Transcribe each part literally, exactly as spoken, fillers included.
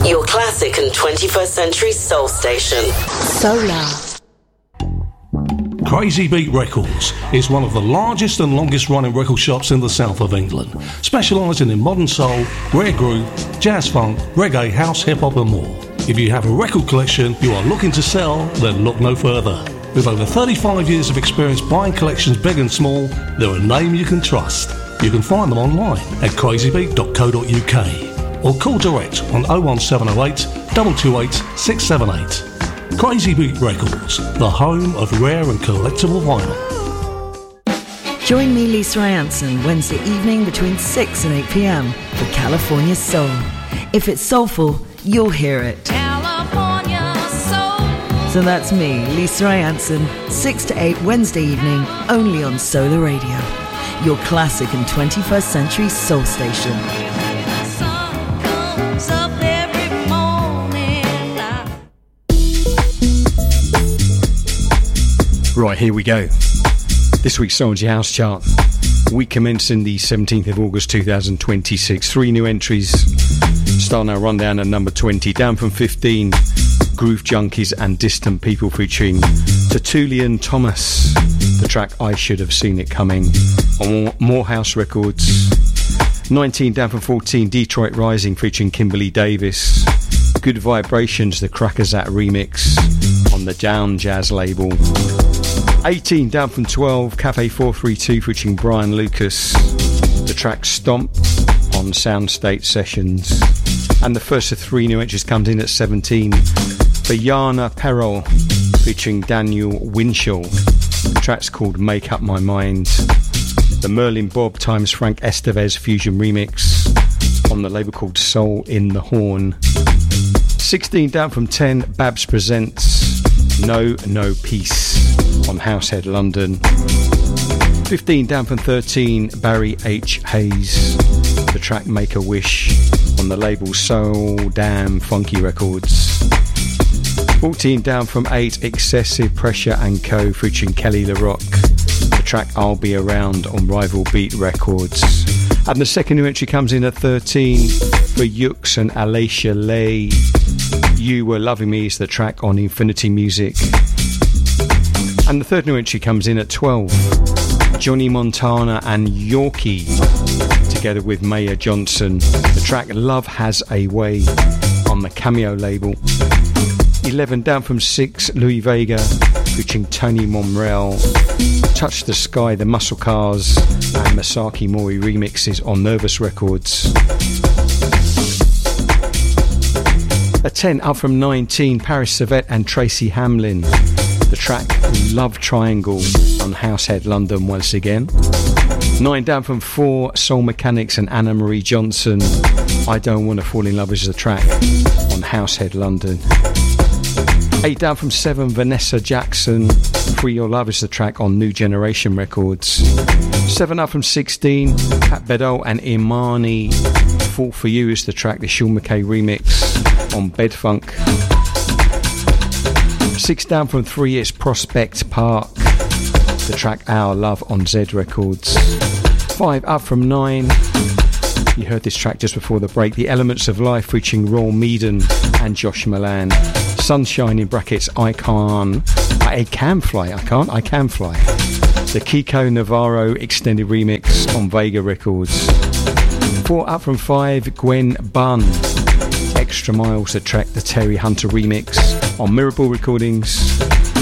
Your classic and twenty-first century soul station. Solar. Crazy Beat Records is one of the largest and longest running record shops in the south of England, specialising in modern soul, rare groove, jazz funk, reggae, house, hip hop and more. If you have a record collection you are looking to sell, then look no further. With over thirty-five years of experience buying collections big and small, they're a name you can trust. You can find them online at crazy beat dot co dot u k or call direct on oh one seven oh eight, two two eight, six seven eight. Crazy Beat Records, the home of rare and collectible vinyl. Join me, Lisa Ranson, Wednesday evening between six and eight p.m. for California Soul. If it's soulful, you'll hear it. California Soul. So that's me, Lisa Ranson, six to eight Wednesday evening, only on Solar Radio, your classic and twenty-first century soul station. Sun comes up every morning. Right, here we go. This week's Soul House chart. We commence in the seventeenth of August two thousand twenty-six. Three new entries. Starting our rundown at number twenty. Down from fifteen, Groove Junkies and Distant People featuring Tertullian Thomas. The track I Should Have Seen It Coming on Morehouse Records. nineteen, down from fourteen, Detroit Rising featuring Kimberly Davis. Good Vibrations, the Crackazat remix on the Down Jazz label. eighteen, down from twelve, Cafe four three two featuring Brian Lucas. The track Stomp on Soundstate Sessions. And the first of three new entries comes in at seventeen. Bayana Perrol featuring Daniel Winchell. The track's called Make Up My Mind. The Merlin Bob times Frank Estevez fusion remix on the label called Soul in the Horn. sixteen, down from ten, Babs presents No No Peace on Househead London. fifteen, down from thirteen, Barry H. Hayes. The track Make a Wish on the label Soul Damn Funky Records. fourteen, down from eight, Excessive Pressure and Co. featuring Kelly LaRock. The track I'll Be Around on Rival Beat Records. And the second new entry comes in at thirteen for Yux and Alicia Leigh. You Were Loving Me is the track on Infinity Music. And the third new entry comes in at twelve. Johnny Montana and Yorkie together with Maya Johnson. The track Love Has a Way on the Cameo label. eleven, down from six, Louis Vega featuring Tony Monreal. Touch the Sky, the Muscle Cars and Masaki Mori remixes on Nervous Records. A ten, up from nineteen, Paris Savette and Tracy Hamlin. The track Love Triangle on Househead London once again. nine, down from four, Soul Mechanics and Anna Marie Johnson. I Don't Wanna Fall in Love is the track on Househead London. eight, down from seven, Vanessa Jackson. Free Your Love is the track on New Generation Records. seven, up from sixteen, Pat Bedell and Imani. Fall For You is the track, the Sean McKay remix on Bedfunk. six, down from three, it's Prospect Park. The track Our Love on Z Records. five, up from nine, you heard this track just before the break, The Elements of Life featuring Roll Meaden and Josh Milan. Sunshine in brackets, I Can I Can Fly, I can't, I Can Fly. The Kiko Navarro extended remix on Vega Records. four, up from five, Gwen Bunn. Extra Miles, the track, the Terry Hunter remix on Mirable Recordings.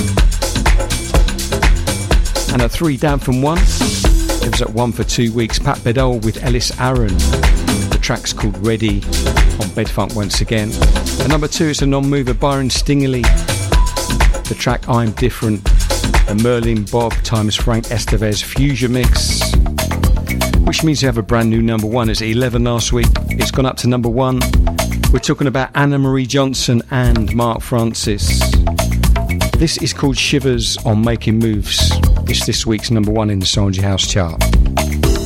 And at three, down from one, it was at one for two weeks, Pat Bedell with Ellis Aaron. The track's called Ready on Bedfunk once again. And number two is a non-mover, Byron Stingley. The track I'm Different, the Merlin Bob times Frank Estevez fusion mix, which means you have a brand new number one. It's at eleven last week, it's gone up to number one. We're talking about Anna Marie Johnson and Mark Francis. This is called Shivers on Making Moves. It's this week's number one in the Soul House chart.